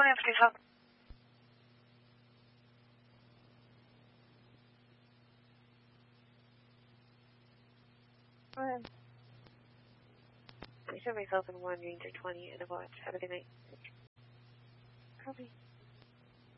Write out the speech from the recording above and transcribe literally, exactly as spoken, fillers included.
Williams, please help. Go ahead. Show myself in one Ranger twenty and a watch. Have a good night. Copy.